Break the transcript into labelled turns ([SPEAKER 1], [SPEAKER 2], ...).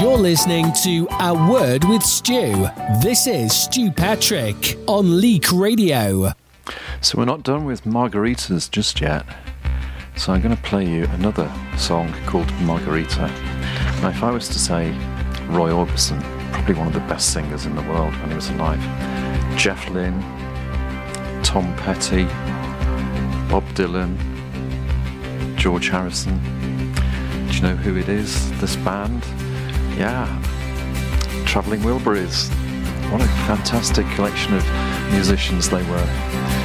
[SPEAKER 1] You're listening to A Word with Stu. This is Stu Patrick on Leak Radio.
[SPEAKER 2] So we're not done with margaritas just yet. So I'm going to play you another song called Margarita. Now, if I was to say Roy Orbison, probably one of the best singers in the world when he was alive, Jeff Lynne, Tom Petty, Bob Dylan, George Harrison. Do you know who it is, this band? Yeah, Travelling Wilburys. What a fantastic collection of musicians they were.